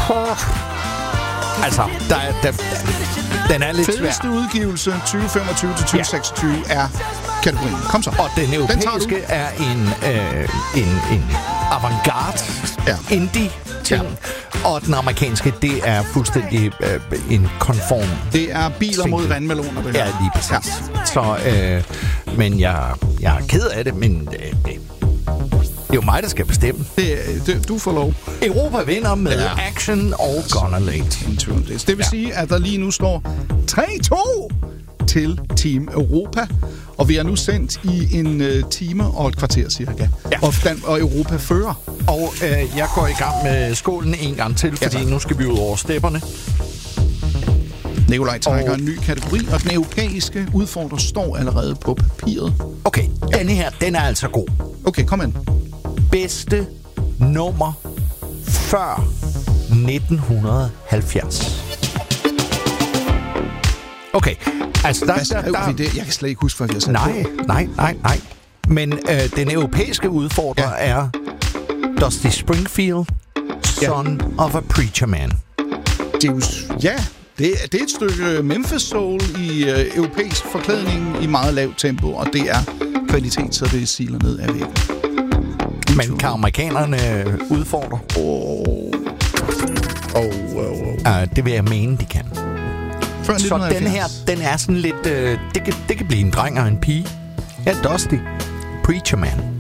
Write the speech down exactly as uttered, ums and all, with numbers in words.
Altså, der, er- der, den er lidt svær. Fedeste udgivelse tyve femogtyve til tyve seksogtyve ja. er kategorien. Kom så. Og den europæiske den er en, øh, en, en avantgarde Ja. indie-ting. Ja. Og den amerikanske, det er fuldstændig øh, en konform. Det er biler Single. mod vandmeloner. Det her. Ja, lige præcis. Ja. Så, øh, men jeg, jeg er ked af det, men øh, det, det er jo mig, der skal bestemme. Det, det, du får lov. Europa vinder med Ja. ja. Action og Gonna Late. Det vil Ja. sige, at der lige nu står tre to til Team Europa. Og vi er nu sendt i en uh, time og et kvarter cirka. Ja. Og, Dan- og Europa fører. Og øh, jeg går i gang med skålen en gang til, fordi tak. nu skal vi ud over stepperne. Nikolaj trækker Og- en ny kategori, og den europæiske udfordrer står allerede på papiret. Okay, ja. Denne her, den er altså god. Okay, kom ind. Bedste nummer før nitten halvfjerds. Okay, altså der... Hvad der, skrev der vi det? Jeg kan slet ikke huske, hvad vi har sat nej, på. nej, nej, nej. Men øh, den europæiske udfordrer ja. er Dusty Springfield, Son ja. of a Preacher Man. Det er jo, ja, det, er- det er et stykke Memphis Soul i øh, europæisk forklædning i meget lavt tempo, og det er kvalitet, så det siler ned af væggen. Men kan amerikanerne udfordre? Åh, oh, oh, oh. Uh, det vil jeg mene, de kan. Før Så nitten halvfjerds. den her, den er sådan lidt... Øh, det, kan, det kan blive en dreng og en pige. Ja, Dusty. Preacher Man.